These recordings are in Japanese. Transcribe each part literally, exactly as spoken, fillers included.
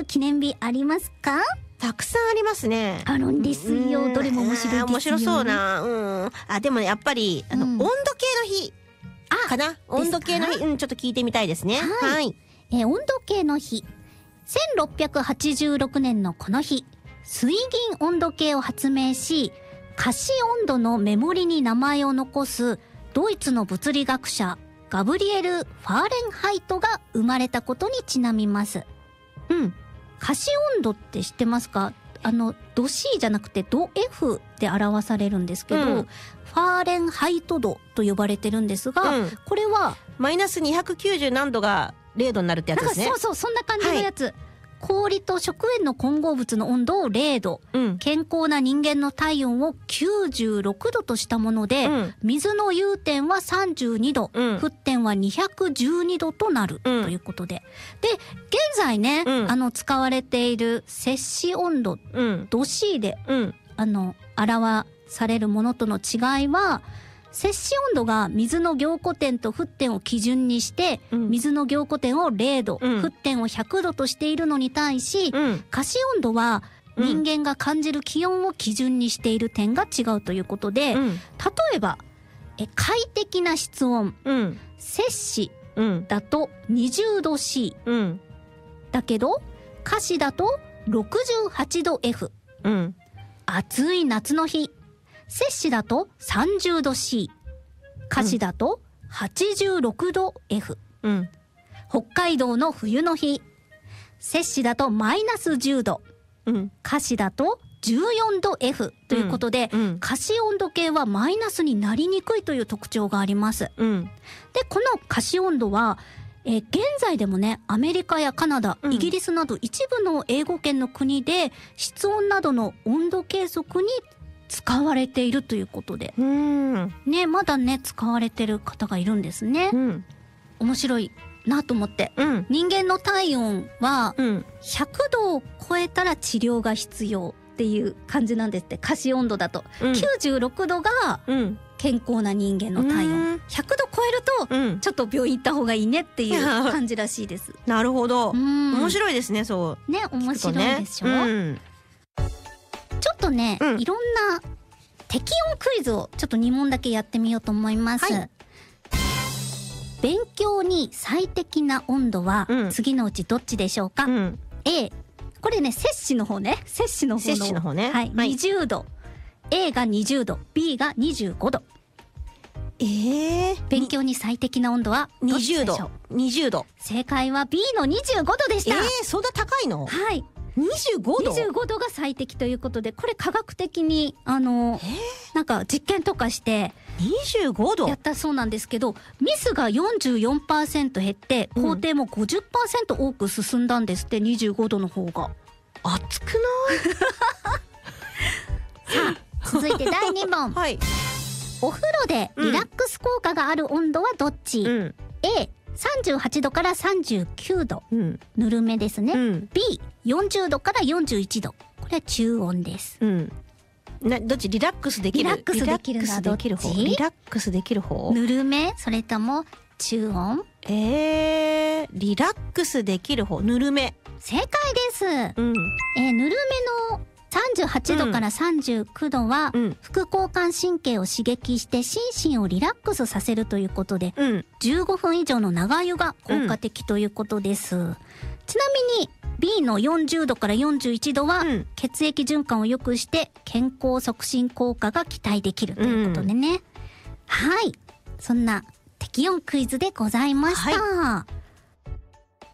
記念日ありますか？ たくさんありますね。 あるんですよ。どれも面白いですよ。 面白そうな。うん。あ、でもね、やっぱり、あの、うん、温度計の日かな。温度計の日、うん、ちょっと聞いてみたいですね。はい。はい、 えー、温度計の日。せんろっぴゃくはちじゅうろくねんのこの日、水銀温度計を発明し、可視温度の目盛りに名前を残すドイツの物理学者ガブリエル・ファーレンハイトが生まれたことにちなみます。うん。可視温度って知ってますか？あの、度 C じゃなくて度 F で表されるんですけど、うん、ファーレンハイト度と呼ばれてるんですが、うん、これはマイナスにひゃくきゅうじゅう何度がれいどになるってやつですね。 そうそう、そんな感じのやつ。はい、氷と食塩の混合物の温度をれいど、うん、健康な人間の体温をきゅうじゅうろくどとしたもので、うん、水の融点はさんじゅうにど、うん、沸点はにひゃくじゅうにどとなる、うん、ということで。で、現在ね、うん、あの使われている摂氏温度、うん、度 C で、うん、あの表されるものとの違いは、摂氏温度が水の凝固点と沸点を基準にして、うん、水の凝固点をれいど、うん、沸点をひゃくどとしているのに対し、うん、可視温度は人間が感じる気温を基準にしている点が違うということで、うん、例えばえ快適な室温、うん、摂氏だとにじゅうど C、うん、だけど可視だとろくじゅうはちど F、うん、暑い夏の日、摂氏だとさんじゅうど C、可視だとはちじゅうろくど F、うん、北海道の冬の日、摂氏だとマイナスじゅうど、うん、可視だとじゅうよんど F ということで、うんうん、可視温度計はマイナスになりにくいという特徴があります。うん、で、この可視温度は、えー、現在でもね、アメリカやカナダ、イギリスなど一部の英語圏の国で室温などの温度計測に使われているということで、うん、ね、まだね使われてる方がいるんですね。うん、面白いなと思って、うん、人間の体温はひゃくどを超えたら治療が必要っていう感じなんですって。可視温度だと、うん、きゅうじゅうろくどが健康な人間の体温、うん、ひゃくど超えると、うん、ちょっと病院行った方がいいねっていう感じらしいです。 なるほど、うん、面白いですね。そうね、面白いでしょ、ね、うん、ちょっとね、うん、いろんな適温クイズをちょっとにもんだけやってみようと思います。はい、勉強に最適な温度は次のうちどっちでしょうか？うん、A、これね、摂氏の方ね、摂氏の方の、 摂氏の方ね、 はい、はい、にじゅうど、A がにじゅうど、B がにじゅうごど。 えー、 勉強に最適な温度はどっちでしょう？ にじゅうど。にじゅうど。 正解は B のにじゅうごどでした。 えー、そんな高いの？ はい。 にじゅうごど？ にじゅうごどが最適ということで、これ科学的にあの、えー、なんか実験とかしてにじゅうごどやったそうなんですけど、ミスが よんじゅうよんパーセント 減って工程も ごじゅっパーセント 多く進んだんですって。にじゅうごどの方が熱くない？ さあ、続いてだいにもん。はい、お風呂でリラックス効果がある温度はどっち？うん、A、さんじゅうはちどからさんじゅうきゅうど、うん、ぬるめですね。うん、B、よんじゅうどからよんじゅういちど、これは中温です。うん、 な、どっち？リラックスできる？ リラックスできるのはどっち？ リラックスできる方？ ぬるめ？それとも中温？ えー、リラックスできる方。ぬるめ。 正解です。うん、えー、ぬるめのさんじゅうはちどからさんじゅうきゅうどは、うん、副交感神経を刺激して心身をリラックスさせるということで、うん、じゅうごふん以上の長湯が効果的ということです。うん、ちなみに B のよんじゅうどからよんじゅういちどは、うん、血液循環を良くして健康促進効果が期待できるということでね。うん、はい。そんな適温クイズでございました。はい、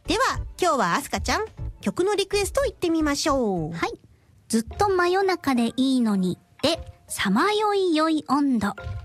では今日はアスカちゃん、曲のリクエストいってみましょう。 はい。ずっと真夜中でいいのにで、さまよいよい温度。